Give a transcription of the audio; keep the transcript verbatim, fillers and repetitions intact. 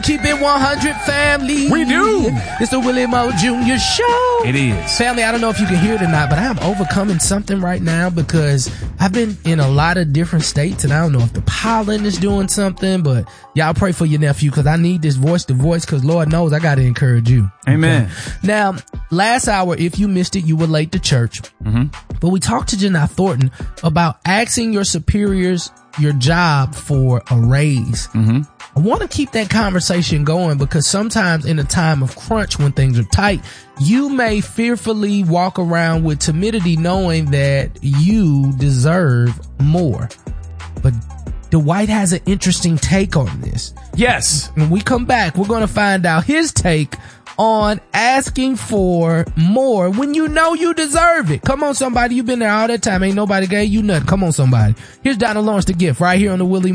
Keep it one hundred, family. We do. It's the Willie Moore Junior Show. It is. Family, I don't know if you can hear it or not, but I'm overcoming something right now because I've been in a lot of different states, and I don't know if the pollen is doing something, but y'all pray for your nephew because I need this voice to voice because Lord knows I got to encourage you. Amen. Okay? Now, last hour, if you missed it, you were late to church. Mm-hmm. But we talked to Janai Thornton about asking your superiors your job for a raise. Mm-hmm. I want to keep that conversation going because sometimes in a time of crunch when things are tight, you may fearfully walk around with timidity knowing that you deserve more. But Dwight has an interesting take on this. Yes. When we come back, we're going to find out his take on asking for more when you know you deserve it. Come on, somebody. You've been there all that time. Ain't nobody gave you nothing. Come on, somebody. Here's Donald Lawrence, The Gift, right here on the Willie